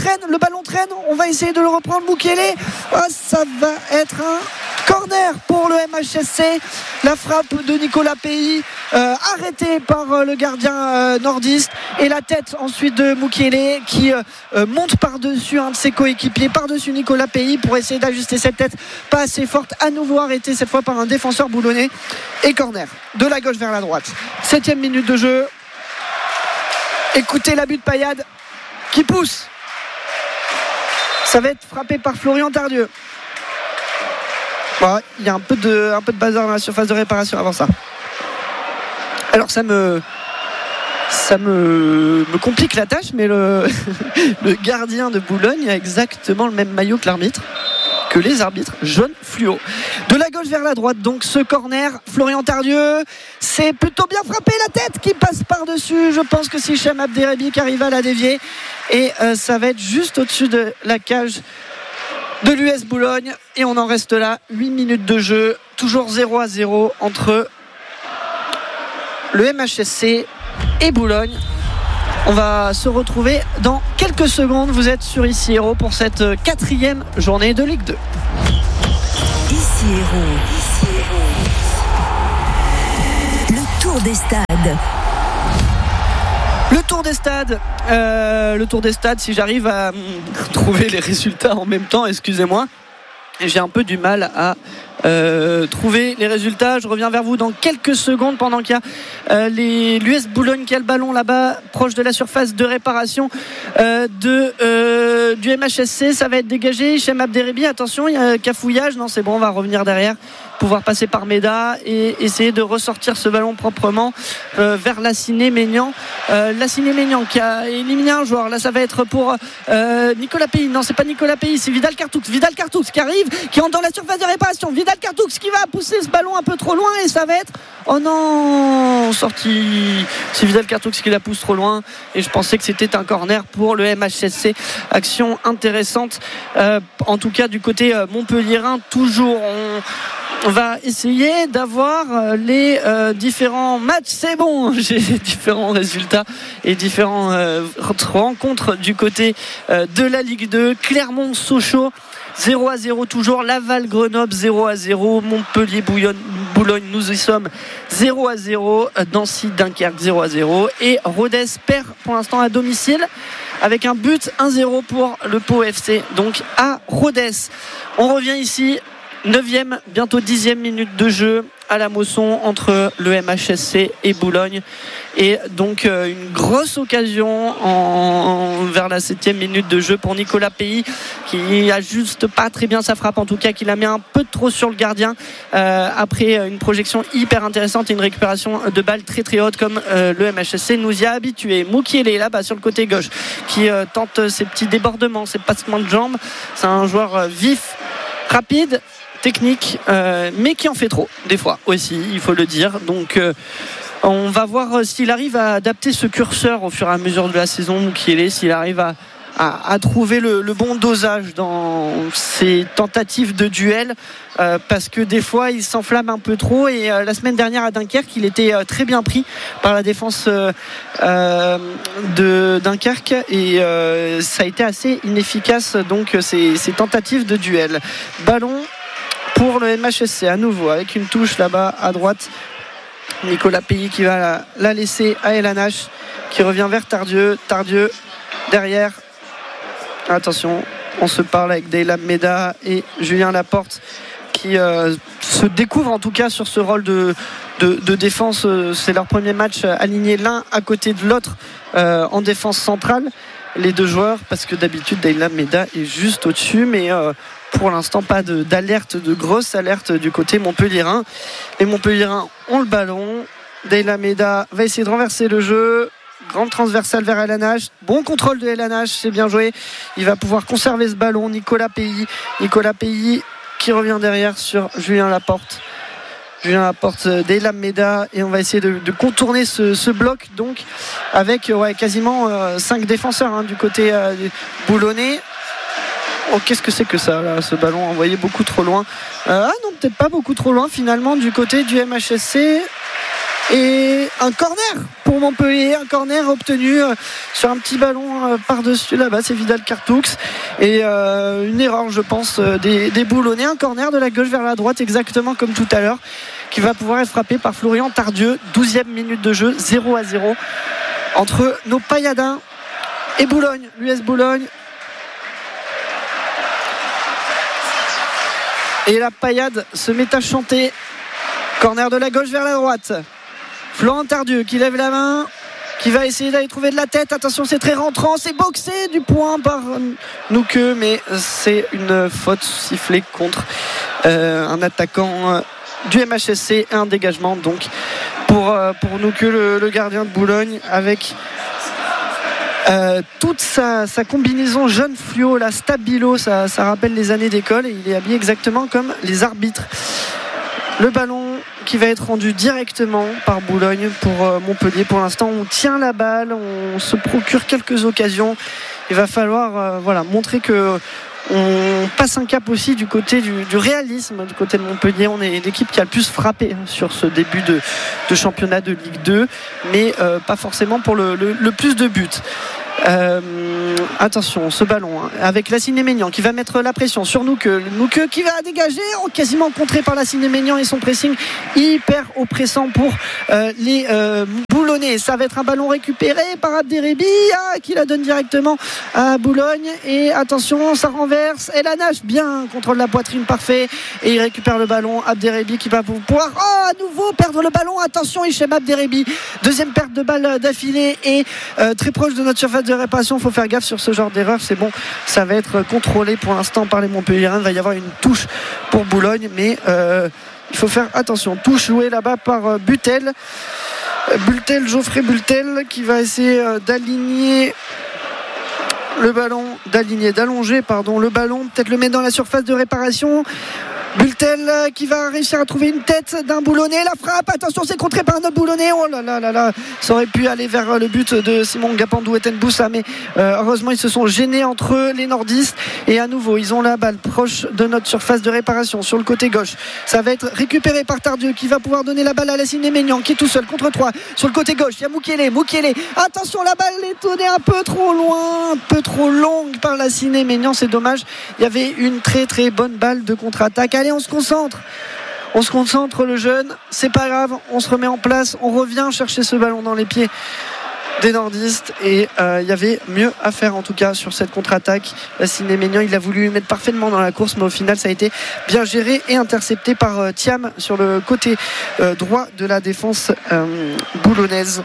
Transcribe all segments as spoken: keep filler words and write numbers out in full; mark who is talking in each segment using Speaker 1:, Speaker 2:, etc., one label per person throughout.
Speaker 1: traîne, le ballon traîne, on va essayer de le reprendre. Mukele, oh, ça va être un corner pour le M H S C. La frappe de Nicolas Pays euh, arrêtée par euh, le gardien euh, nordiste, et la tête ensuite de Mukele qui euh, monte par-dessus un de ses coéquipiers, par-dessus Nicolas Pays pour essayer d'ajuster cette tête pas assez forte, à nouveau arrêtée cette fois par un défenseur boulonnais, et corner de la gauche vers la droite. Septième minute de jeu. Écoutez l'abus de Payade qui pousse. Ça va être frappé par Florian Tardieu. Bon, il y a un peu de, un peu de bazar dans la surface de réparation avant ça. Alors ça me ça me, me complique la tâche, mais le, le gardien de Boulogne a exactement le même maillot que l'arbitre, que les arbitres, jaune fluo. De la gauche vers la droite, donc ce corner, Florian Tardieu, c'est plutôt bien frappé, la tête qui passe par-dessus. Je pense que c'est Hicham Abderrabbi qui arrive à la dévier, et euh, ça va être juste au-dessus de la cage de l'U S Boulogne, et on en reste là. Huit minutes de jeu, toujours zéro à zéro entre le M H S C et Boulogne. On va se retrouver dans quelques secondes. Vous êtes sur Ici Héros pour cette quatrième journée de Ligue deux.
Speaker 2: Ici Héros. Ici Héros. Le tour des stades.
Speaker 1: Le tour des stades, euh, le tour des stades, si j'arrive à trouver les résultats en même temps, excusez-moi, j'ai un peu du mal à euh, trouver les résultats. Je reviens vers vous dans quelques secondes pendant qu'il y a euh, les, l'U S Boulogne qui a le ballon là-bas, proche de la surface de réparation euh, de, euh, du M H S C. Ça va être dégagé. Hicham Abderrabbi, attention, il y a un cafouillage. Non, c'est bon, on va revenir derrière, pouvoir passer par Méda et essayer de ressortir ce ballon proprement euh, vers Lassiné Maignan. Euh, Lassiné Maignan qui a éliminé un joueur. Là, ça va être pour euh, Nicolas Pays. Non, c'est pas Nicolas Pays, c'est Vidal Cartoux. Vidal Cartoux qui arrive, qui entre dans la surface de réparation. Vidal Cartoux qui va pousser ce ballon un peu trop loin, et ça va être, oh non, sorti. C'est Vidal Cartoux qui la pousse trop loin, et je pensais que c'était un corner pour le M H S C. Action intéressante, euh, en tout cas du côté euh, montpelliérain. Toujours on On va essayer d'avoir les euh, différents matchs. C'est bon, j'ai les différents résultats et différentes euh, rencontres du côté euh, de la Ligue deux. Clermont-Sochaux, zéro à zéro toujours. Laval-Grenoble, zéro à zéro. Montpellier-Boulogne, nous y sommes, zéro à zéro. Nancy-Dunkerque, zéro à zéro. Et Rodez perd pour l'instant à domicile avec un but, un zéro pour le Pau F C, donc à Rodez. On revient ici. neuvième, bientôt dixième minute de jeu à la Mosson entre le M H S C et Boulogne, et donc euh, une grosse occasion en, en, vers la septième minute de jeu pour Nicolas Pays, qui ajuste pas très bien sa frappe, en tout cas qui la met un peu trop sur le gardien euh, après une projection hyper intéressante et une récupération de balle très très haute comme euh, le M H S C nous y a habitué. Mukele là-bas sur le côté gauche qui euh, tente ses petits débordements, ses passements de jambes. C'est un joueur euh, vif, rapide, technique, euh, mais qui en fait trop des fois aussi, il faut le dire. Donc euh, on va voir s'il arrive à adapter ce curseur au fur et à mesure de la saison, qui est, s'il arrive à, à, à trouver le, le bon dosage dans ses tentatives de duel, euh, parce que des fois il s'enflamme un peu trop, et euh, la semaine dernière à Dunkerque il était euh, très bien pris par la défense euh, euh, de Dunkerque, et euh, ça a été assez inefficace, donc ces, ces tentatives de duel. Ballon pour le M H S C à nouveau, avec une touche là-bas à droite. Nicolas Pays qui va la, la laisser à Elanache, qui revient vers Tardieu. Tardieu derrière. Attention, on se parle avec Deylam Méda et Julien Laporte, qui euh, se découvrent en tout cas sur ce rôle de, de, de défense. C'est leur premier match aligné l'un à côté de l'autre euh, en défense centrale, les deux joueurs, parce que d'habitude Deylam Méda est juste au-dessus, mais euh, pour l'instant pas de, d'alerte, de grosse alerte du côté montpelliérain. Les Montpelliérains ont le ballon. Deylam Méda va essayer de renverser le jeu. Grande transversale vers Elanache. Bon contrôle de Elanache, c'est bien joué. Il va pouvoir conserver ce ballon. Nicolas Pays. Nicolas Pays qui revient derrière sur Julien Laporte. Julien Laporte, Deylam Méda, et on va essayer de, de contourner ce, ce bloc, donc avec ouais, quasiment euh, cinq défenseurs hein, du côté euh, boulonnais. Oh, qu'est-ce que c'est que ça là, ce ballon envoyé beaucoup trop loin. Euh, ah non, peut-être pas beaucoup trop loin finalement du côté du M H S C. Et un corner pour Montpellier, un corner obtenu sur un petit ballon par-dessus là-bas, c'est Vidal Cartoux. Et euh, une erreur, je pense, des, des Boulonnais. Un corner de la gauche vers la droite, exactement comme tout à l'heure, qui va pouvoir être frappé par Florian Tardieu. douzième minute de jeu, zéro à zéro entre nos Payadins et Boulogne, l'U S Boulogne. Et la Payade se met à chanter. Corner de la gauche vers la droite. Florent Tardieu qui lève la main, qui va essayer d'aller trouver de la tête. Attention, c'est très rentrant, c'est boxé du point par Nouke, mais c'est une faute sifflée contre euh, un attaquant euh, du M H S C, un dégagement donc pour, euh, pour Nouke, le, le gardien de Boulogne, avec euh, toute sa, sa combinaison jaune fluo, la stabilo, ça, ça rappelle les années d'école, et il est habillé exactement comme les arbitres. Le ballon qui va être rendu directement par Boulogne pour Montpellier. Pour l'instant, on tient la balle, on se procure quelques occasions. Il va falloir euh, voilà, montrer que on passe un cap aussi du côté du, du réalisme, du côté de Montpellier. On est l'équipe qui a le plus frappé sur ce début de, de championnat de Ligue deux, mais euh, pas forcément pour le, le, le plus de buts. Euh, attention, ce ballon hein, avec Lassine Maignan qui va mettre la pression sur Nouke. Nouke qui va dégager, oh, quasiment contré par Lassine Maignan et son pressing hyper oppressant pour euh, les euh, Boulonnais. Ça va être un ballon récupéré par Abderrebi ah, qui la donne directement à Boulogne. Et attention, ça renverse. El Hanach, bien, contrôle la poitrine, parfait. Et il récupère le ballon. Abderrebi qui va pouvoir oh, à nouveau perdre le ballon. Attention, Hichem Abderrebi. Deuxième perte de balle d'affilée et euh, très proche de notre surface de réparation. Il faut faire gaffe sur ce genre d'erreur. C'est bon, ça va être contrôlé pour l'instant par les Montpelliérains. Il va y avoir une touche pour Boulogne, mais euh, il faut faire attention. Touche jouée là-bas par euh, Butel. Bultel, Geoffrey Bultel qui va essayer euh, d'aligner le ballon, d'aligner, d'allonger pardon, le ballon, peut-être le mettre dans la surface de réparation. Bultel qui va réussir à trouver une tête d'un Boulonnais, la frappe, attention, c'est contré par un autre Boulonnais. Oh là là là là, ça aurait pu aller vers le but de Simon Gapandou et Tenboussa, mais euh, heureusement ils se sont gênés entre eux, les nordistes, et à nouveau ils ont la balle proche de notre surface de réparation sur le côté gauche. Ça va être récupéré par Tardieu qui va pouvoir donner la balle à Lassine Maignan qui est tout seul contre trois sur le côté gauche. Il y a Moukele, Moukele, attention, la balle est tournée un peu trop loin, un peu trop longue par Lassine Maignan, c'est dommage. Il y avait une très très bonne balle de contre-attaque. Allez, on se concentre, on se concentre le jeune, c'est pas grave, on se remet en place, on revient chercher ce ballon dans les pieds des nordistes, et euh, il y avait mieux à faire en tout cas sur cette contre-attaque. Lassine Maignan, il a voulu mettre parfaitement dans la course, mais au final ça a été bien géré et intercepté par euh, Thiam sur le côté euh, droit de la défense euh, boulonnaise.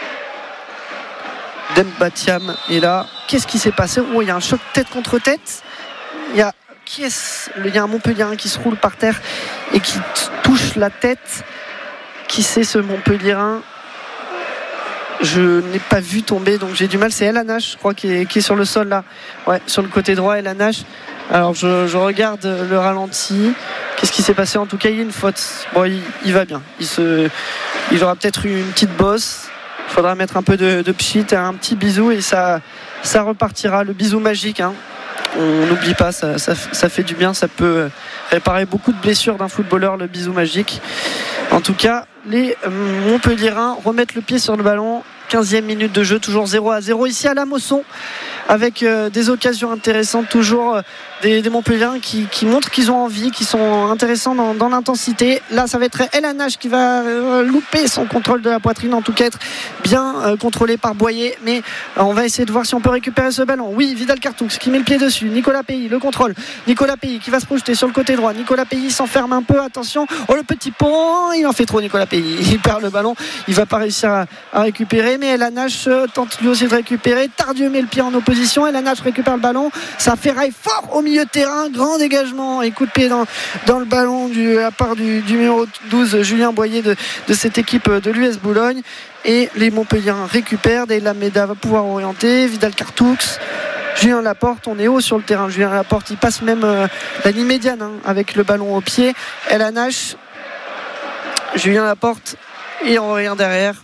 Speaker 1: Demba Thiam est là. Qu'est-ce qui s'est passé? Oh, il y a un choc tête contre tête. Il y a Qui est-ce Il y a un Montpellierin qui se roule par terre et qui t- touche la tête. Qui c'est ce Montpellierin? Je n'ai pas vu tomber, donc j'ai du mal. C'est El Hanach, je crois, qui est, qui est sur le sol là. Ouais, sur le côté droit, El Hanach. Alors je, je regarde le ralenti. Qu'est-ce qui s'est passé? En tout cas, il y a une faute. Bon, il, il va bien. Il, se, il aura peut-être eu une petite bosse. Il faudra mettre un peu de, de pchit, un petit bisou et ça, ça repartira. Le bisou magique, hein. On n'oublie pas, ça, ça, ça fait du bien, ça peut réparer beaucoup de blessures d'un footballeur, le bisou magique. En tout cas, les Montpelliérains remettent le pied sur le ballon. quinzième minute de jeu, toujours zéro à zéro ici à la Mosson, avec euh, des occasions intéressantes, toujours euh, des, des Montpelliérains qui, qui montrent qu'ils ont envie, qui sont intéressants dans, dans l'intensité. Là, ça va être El Hanach qui va euh, louper son contrôle de la poitrine, en tout cas être bien euh, contrôlé par Boyer, mais euh, on va essayer de voir si on peut récupérer ce ballon. Oui, Vidal Cartoux qui met le pied dessus, Nicolas Pays, le contrôle, Nicolas Pays qui va se projeter sur le côté droit, Nicolas Pays s'enferme un peu, attention, oh le petit pont, il en fait trop Nicolas Pays, il perd le ballon, il va pas réussir à, à récupérer, mais El Hanach tente lui aussi de récupérer. Tardieu met le pied en opposition. El Hanach récupère le ballon. Ça ferraille fort au milieu de terrain. Grand dégagement et coup de pied dans, dans le ballon du, à part du, du numéro douze, Julien Boyer de, de cette équipe de l'U S Boulogne. Et les Montpelliérains récupèrent. Et Lameda va pouvoir orienter. Vidal Cartoux. Julien Laporte, on est haut sur le terrain. Julien Laporte, il passe même euh, la ligne médiane hein, avec le ballon au pied. El Hanach, Julien Laporte et on revient derrière.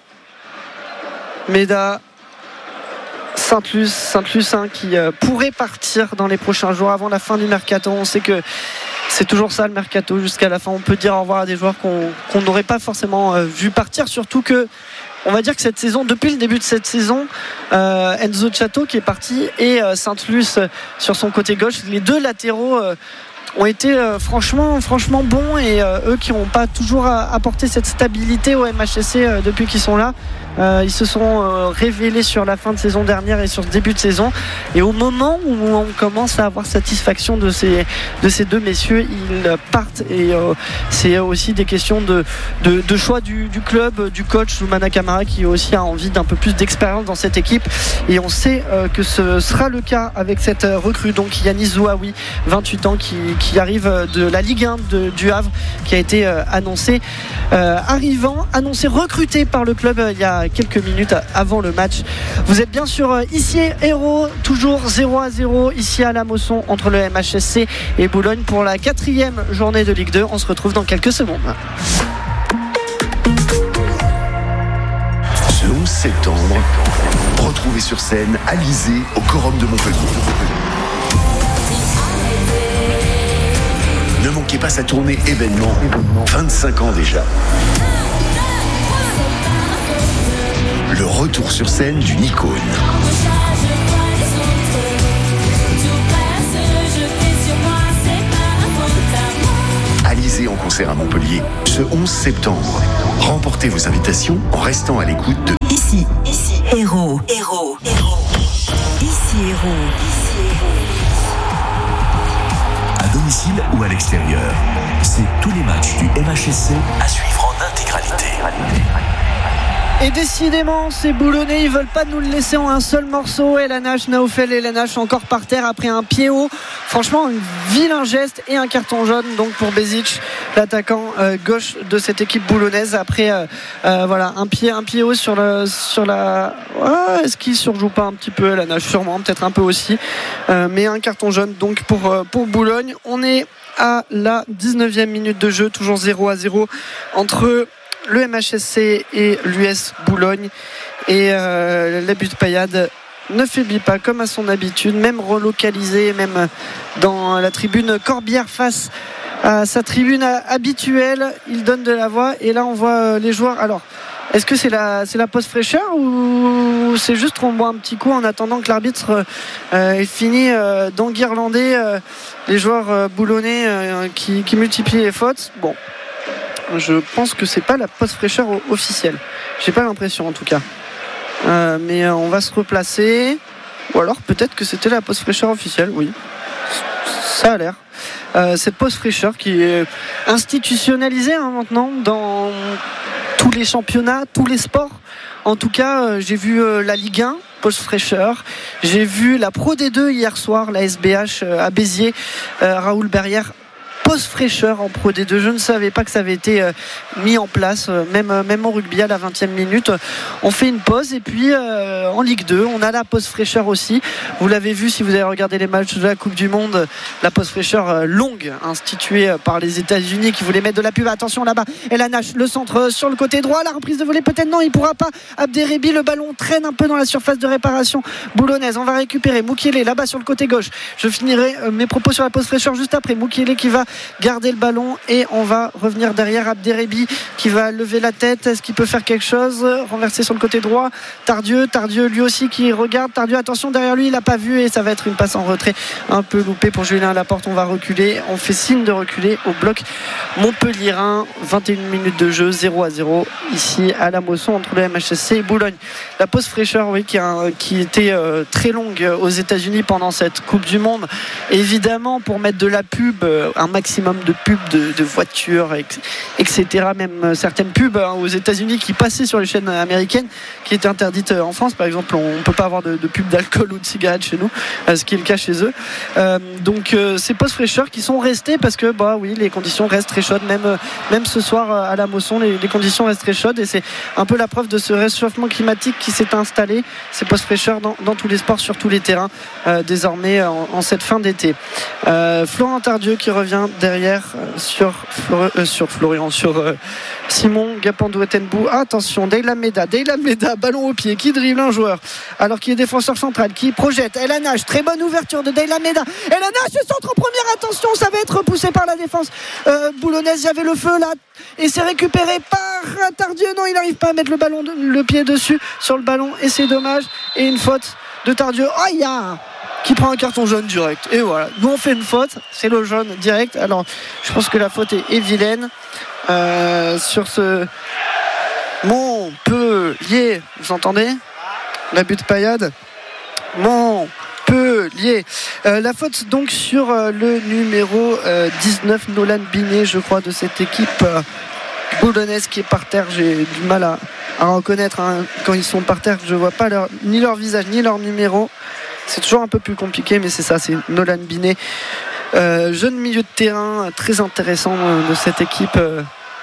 Speaker 1: Meda, Sainte-Luce, Sainte-Luce hein, qui euh, pourrait partir dans les prochains jours avant la fin du mercato. On sait que c'est toujours ça le mercato jusqu'à la fin. On peut dire au revoir à des joueurs qu'on, qu'on n'aurait pas forcément euh, vu partir, surtout que on va dire que cette saison, depuis le début de cette saison, euh, Enzo Chato qui est parti et euh, Saint-Luce euh, sur son côté gauche, les deux latéraux euh, ont été euh, franchement, franchement bons, et euh, eux qui n'ont pas toujours apporté cette stabilité au M H S C euh, depuis qu'ils sont là. Euh, ils se sont euh, révélés sur la fin de saison dernière et sur ce début de saison, et au moment où on commence à avoir satisfaction de ces, de ces deux messieurs, ils partent, et euh, c'est aussi des questions de, de, de choix du, du club, du coach Zoumana Camara qui aussi a envie d'un peu plus d'expérience dans cette équipe, et on sait euh, que ce sera le cas avec cette recrue, donc Yanis Zouaoui, vingt-huit ans, qui, qui arrive de la Ligue un de, du Havre, qui a été euh, annoncé euh, arrivant, annoncé recruté par le club euh, il y a quelques minutes avant le match. Vous êtes bien sûr ici Hérault, toujours zéro à zéro ici à la Mosson entre le M H S C et Boulogne pour la quatrième journée de Ligue deux. On se retrouve dans quelques secondes.
Speaker 3: Ce onze septembre, retrouvez sur scène Alizé au Quorum de Montpellier. Ne manquez pas sa tournée événement, vingt-cinq ans déjà. Le retour sur scène d'une icône. Alizé en concert à Montpellier ce onze septembre. Remportez vos invitations en restant à l'écoute de
Speaker 2: Ici, ici, Hérault, Hérault, Hérault. Ici Hérault, ici Hérault.
Speaker 4: À domicile ou à l'extérieur, c'est tous les matchs du M H S C à suivre en intégralité.
Speaker 1: Et décidément, ces Boulonnais, ils veulent pas nous le laisser en un seul morceau. Elanache, Naoufel Elanache encore par terre après un pied haut. Franchement, un vilain geste et un carton jaune donc pour Bezic, l'attaquant euh, gauche de cette équipe boulonnaise. Après, euh, euh, voilà, un pied, un pied haut sur le, sur la. Ah, est-ce qu'il surjoue pas un petit peu Elanache? Sûrement, peut-être un peu aussi. Euh, mais un carton jaune donc pour euh, pour Boulogne. On est à la dix-neuvième minute de jeu, toujours zéro à zéro entre le M H S C et l'U S Boulogne, et euh, la butte Payade ne faiblit pas comme à son habitude, même relocalisé, même dans la tribune Corbière face à sa tribune habituelle, il donne de la voix, et là on voit les joueurs. Alors est-ce que c'est la, c'est la pause fraîcheur, ou c'est juste qu'on boit un petit coup en attendant que l'arbitre euh, ait fini euh, d'enguirlander euh, les joueurs euh, boulonnais euh, qui, qui multiplient les fautes? Bon, je pense que c'est pas la pause fraîcheur officielle. J'ai pas l'impression en tout cas. Euh, mais euh, on va se replacer. Ou alors peut-être que c'était la pause fraîcheur officielle. Oui, ça a l'air. Euh, cette pause fraîcheur qui est institutionnalisée hein, maintenant dans tous les championnats, tous les sports. En tout cas, euh, j'ai vu euh, la Ligue un, pause fraîcheur. J'ai vu la Pro D deux hier soir, la S B H euh, à Béziers, euh, Raoul Berrière. Pause fraîcheur en Pro D deux, je ne savais pas que ça avait été euh, mis en place, euh, même, euh, même en rugby à la vingtième minute. On fait une pause, et puis euh, en Ligue deux, on a la pause fraîcheur aussi. Vous l'avez vu si vous avez regardé les matchs de la Coupe du Monde, la pause fraîcheur euh, longue, instituée par les États-Unis qui voulaient mettre de la pub. Attention là-bas, Elanache, le centre sur le côté droit, la reprise de volée peut-être, non, il ne pourra pas. Abderrebi, le ballon traîne un peu dans la surface de réparation boulonnaise. On va récupérer Moukielé là-bas sur le côté gauche. Je finirai euh, mes propos sur la pause fraîcheur juste après. Moukielé qui va garder le ballon, et on va revenir derrière. Abderrebi qui va lever la tête, est-ce qu'il peut faire quelque chose? Renverser sur le côté droit, Tardieu, Tardieu lui aussi qui regarde, Tardieu attention derrière lui, il n'a pas vu, et ça va être une passe en retrait un peu loupée pour Julien Laporte. On va reculer, on fait signe de reculer au bloc montpelliérain. Vingt et une minutes de jeu, zéro à zéro ici à la Mosson entre le M H S C et Boulogne. La pause fraîcheur, oui, qui, a, qui était euh, très longue aux États-Unis pendant cette Coupe du Monde, évidemment pour mettre de la pub, euh, un maximum de pubs de, de voitures, et cetera. Même certaines pubs hein, aux États-Unis qui passaient sur les chaînes américaines, qui étaient interdites en France. Par exemple, on ne peut pas avoir de, de pubs d'alcool ou de cigarettes chez nous, ce qui est le cas chez eux. Euh, donc euh, ces pauses fraîcheurs qui sont restées parce que bah oui, les conditions restent très chaudes. Même, même ce soir à la Mosson, les, les conditions restent très chaudes, et c'est un peu la preuve de ce réchauffement climatique qui s'est installé. Ces pauses fraîcheurs dans, dans tous les sports, sur tous les terrains, euh, désormais en, en cette fin d'été. Euh, Florent Tardieu qui revient derrière sur, Flor- euh, sur Florian, sur euh, Simon Gapandou-Etenbou. Attention, Deyla Meda, Deyla Meda, ballon au pied, qui dribble un joueur alors qu'il est défenseur central, qui projette. El Hanach, très bonne ouverture de Deyla Meda. El Hanach, le centre en première, attention, ça va être repoussé par la défense euh, boulonnaise. Il y avait le feu là et c'est récupéré par Tardieu. Non, il n'arrive pas à mettre le ballon, de, le pied dessus sur le ballon et c'est dommage. Et une faute de Tardieu. Aïe, oh, qui prend un carton jaune direct. Et voilà, nous on fait une faute, c'est le jaune direct. Alors je pense que la faute est, est vilaine euh, sur ce Montpellier. Vous entendez l'abus de Payade? Montpellier. Euh, la faute donc sur euh, le numéro euh, dix-neuf, Nolan Binet, je crois, de cette équipe euh, boulonnaise qui est par terre. J'ai du mal à, à reconnaître hein, quand ils sont par terre. Je vois pas leur, ni leur visage ni leur numéro. C'est toujours un peu plus compliqué, mais c'est ça, c'est Nolan Binet, euh, jeune milieu de terrain très intéressant euh, de cette équipe euh,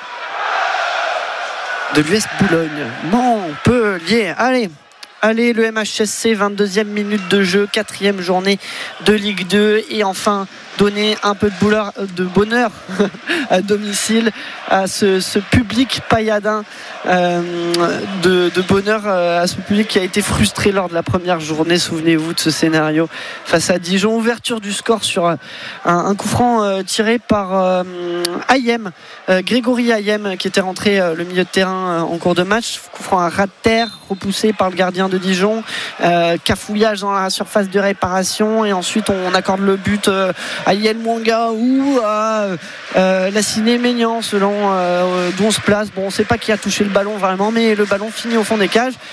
Speaker 1: de l'U S Boulogne. Montpellier, allez Allez, le M H S C, vingt-deuxième minute de jeu, quatrième journée de Ligue deux. Et enfin, donner un peu de, bouleur, de bonheur à domicile à ce, ce public payadin, euh, de, de bonheur euh, à ce public qui a été frustré lors de la première journée. Souvenez-vous de ce scénario face à Dijon. Ouverture du score sur un, un coup franc euh, tiré par euh, Ayem, euh, Grégory Ayem, qui était rentré euh, le milieu de terrain euh, en cours de match. Coup franc à ras de terre, repoussé par le gardien de Dijon, euh, cafouillage dans la surface de réparation et ensuite on accorde le but euh, à Yael Mwanga ou à euh, Lassiné Maignan selon euh, d'où on se place. Bon, on ne sait pas qui a touché le ballon vraiment, mais le ballon finit au fond des cages.